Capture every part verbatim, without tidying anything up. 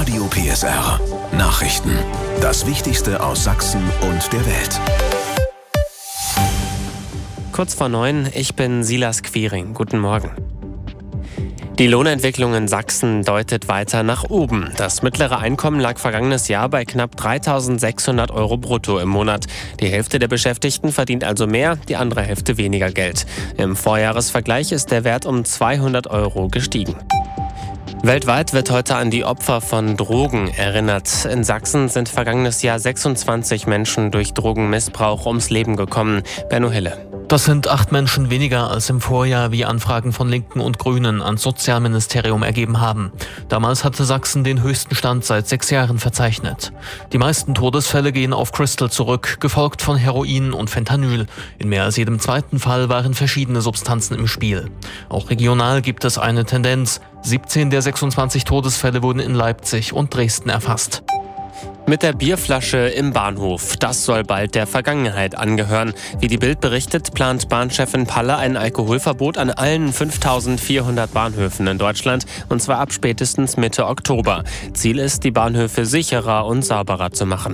Radio P S R. Nachrichten. Das Wichtigste aus Sachsen und der Welt. Kurz vor neun, ich bin Silas Quiring. Guten Morgen. Die Lohnentwicklung in Sachsen deutet weiter nach oben. Das mittlere Einkommen lag vergangenes Jahr bei knapp dreitausendsechshundert Euro brutto im Monat. Die Hälfte der Beschäftigten verdient also mehr, die andere Hälfte weniger Geld. Im Vorjahresvergleich ist der Wert um zweihundert Euro gestiegen. Weltweit wird heute an die Opfer von Drogen erinnert. In Sachsen sind vergangenes Jahr sechsundzwanzig Menschen durch Drogenmissbrauch ums Leben gekommen. Benno Hille. Das sind acht Menschen weniger als im Vorjahr, wie Anfragen von Linken und Grünen ans Sozialministerium ergeben haben. Damals hatte Sachsen den höchsten Stand seit sechs Jahren verzeichnet. Die meisten Todesfälle gehen auf Crystal zurück, gefolgt von Heroin und Fentanyl. In mehr als jedem zweiten Fall waren verschiedene Substanzen im Spiel. Auch regional gibt es eine Tendenz. siebzehn der sechsundzwanzig Todesfälle wurden in Leipzig und Dresden erfasst. Mit der Bierflasche im Bahnhof. Das soll bald der Vergangenheit angehören. Wie die Bild berichtet, plant Bahnchefin Palle ein Alkoholverbot an allen fünftausendvierhundert Bahnhöfen in Deutschland, und zwar ab spätestens Mitte Oktober. Ziel ist, die Bahnhöfe sicherer und sauberer zu machen.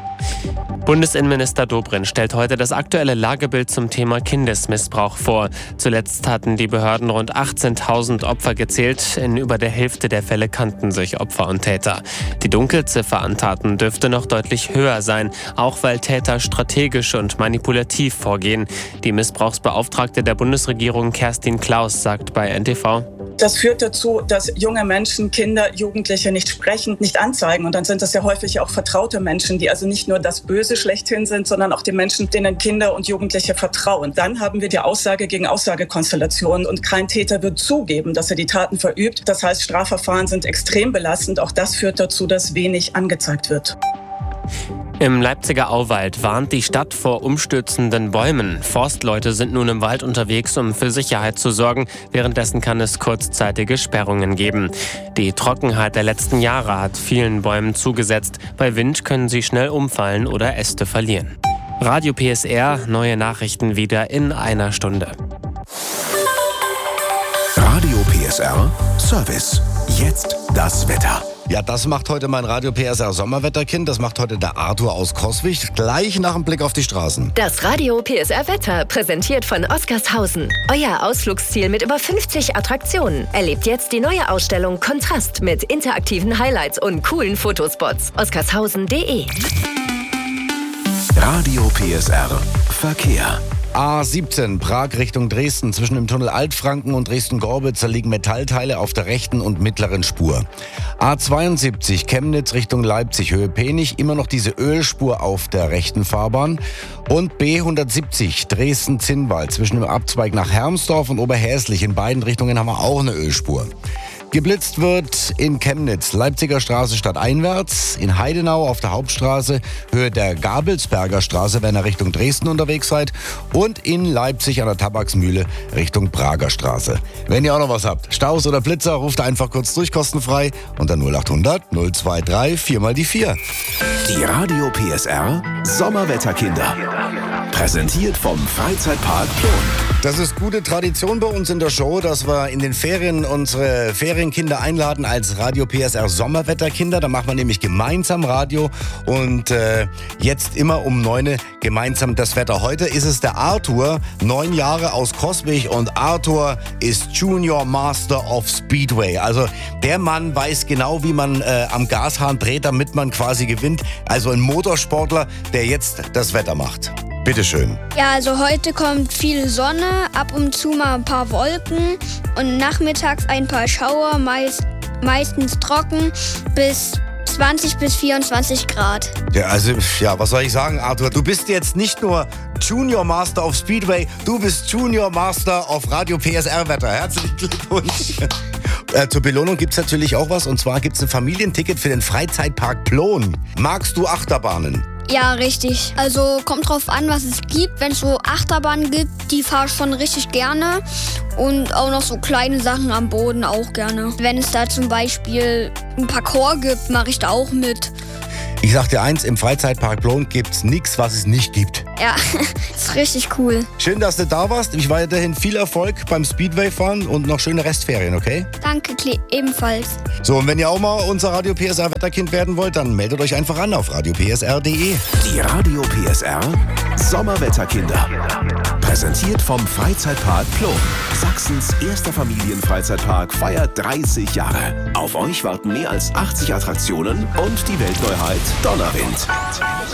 Bundesinnenminister Dobrindt stellt heute das aktuelle Lagebild zum Thema Kindesmissbrauch vor. Zuletzt hatten die Behörden rund achtzehntausend Opfer gezählt. In über der Hälfte der Fälle kannten sich Opfer und Täter. Die Dunkelziffer an Taten dürfte noch deutlich höher sein, auch weil Täter strategisch und manipulativ vorgehen. Die Missbrauchsbeauftragte der Bundesregierung Kerstin Klaus sagt bei N T V: Das führt dazu, dass junge Menschen, Kinder, Jugendliche nicht sprechen, nicht anzeigen. Und dann sind das ja häufig auch vertraute Menschen, die also nicht nur das Böse schlechthin sind, sondern auch die Menschen, denen Kinder und Jugendliche vertrauen. Dann haben wir die Aussage gegen Aussagekonstellation und kein Täter wird zugeben, dass er die Taten verübt. Das heißt, Strafverfahren sind extrem belastend. Auch das führt dazu, dass wenig angezeigt wird. Im Leipziger Auwald warnt die Stadt vor umstürzenden Bäumen. Forstleute sind nun im Wald unterwegs, um für Sicherheit zu sorgen. Währenddessen kann es kurzzeitige Sperrungen geben. Die Trockenheit der letzten Jahre hat vielen Bäumen zugesetzt. Bei Wind können sie schnell umfallen oder Äste verlieren. Radio P S R, neue Nachrichten wieder in einer Stunde. Radio P S R Service. Jetzt das Wetter. Ja, das macht heute mein Radio P S R Sommerwetterkind. Das macht heute der Arthur aus Coswig. Gleich nach dem Blick auf die Straßen. Das Radio P S R Wetter, präsentiert von Oscarshausen. Euer Ausflugsziel mit über fünfzig Attraktionen. Erlebt jetzt die neue Ausstellung Kontrast mit interaktiven Highlights und coolen Fotospots. oscarshausen punkt de. Radio P S R Verkehr. A siebzehn, Prag Richtung Dresden. Zwischen dem Tunnel Altfranken und Dresden-Gorbitz liegen Metallteile auf der rechten und mittleren Spur. A zweiundsiebzig, Chemnitz Richtung Leipzig, Höhe Penich. Immer noch diese Ölspur auf der rechten Fahrbahn. Und B hundertsiebzig, Dresden-Zinnwald. Zwischen dem Abzweig nach Hermsdorf und Oberhäslich. In beiden Richtungen haben wir auch eine Ölspur. Geblitzt wird in Chemnitz, Leipziger Straße stadteinwärts, in Heidenau auf der Hauptstraße, Höhe der Gabelsberger Straße, wenn ihr Richtung Dresden unterwegs seid, und in Leipzig an der Tabaksmühle Richtung Prager Straße. Wenn ihr auch noch was habt, Staus oder Blitzer, ruft einfach kurz durch, kostenfrei, unter null achthundert null zweiunddreißig vier mal die vier. Die Radio P S R Sommerwetterkinder. Präsentiert vom Freizeitpark Plon. Das ist gute Tradition bei uns in der Show, dass wir in den Ferien unsere Ferienkinder einladen als Radio P S R Sommerwetterkinder. Da machen wir nämlich gemeinsam Radio und äh, jetzt immer um neun gemeinsam das Wetter. Heute ist es der Arthur, neun Jahre aus Coswig, und Arthur ist Junior Master of Speedway. Also der Mann weiß genau, wie man äh, am Gashahn dreht, damit man quasi gewinnt. Also ein Motorsportler, der jetzt das Wetter macht. Bitteschön. Ja, also heute kommt viel Sonne, ab und zu mal ein paar Wolken und nachmittags ein paar Schauer, meist, meistens trocken, bis zwanzig bis vierundzwanzig Grad. Ja, also, ja, was soll ich sagen, Arthur? Du bist jetzt nicht nur Junior Master of Speedway, du bist Junior Master of Radio P S R Wetter. Herzlichen Glückwunsch. Äh, zur Belohnung gibt's natürlich auch was, und zwar gibt's ein Familienticket für den Freizeitpark Plon. Magst du Achterbahnen? Ja, richtig. Also kommt drauf an, was es gibt. Wenn es so Achterbahnen gibt, die fahre ich schon richtig gerne. Und auch noch so kleine Sachen am Boden auch gerne. Wenn es da zum Beispiel ein Parcours gibt, mache ich da auch mit. Ich sag dir eins, im Freizeitpark Plon gibt's nichts, was es nicht gibt. Ja, ist richtig cool. Schön, dass du da warst. Ich weiterhin viel Erfolg beim Speedway-Fahren und noch schöne Restferien, okay? Danke, Kle- ebenfalls. So, und wenn ihr auch mal unser Radio P S R Wetterkind werden wollt, dann meldet euch einfach an auf radio p s r punkt d e. Die Radio P S R Sommerwetterkinder. Präsentiert vom Freizeitpark Plon. Sachsens erster Familienfreizeitpark feiert dreißig Jahre. Auf euch warten mehr als achtzig Attraktionen und die Weltneuheit Donnerwind.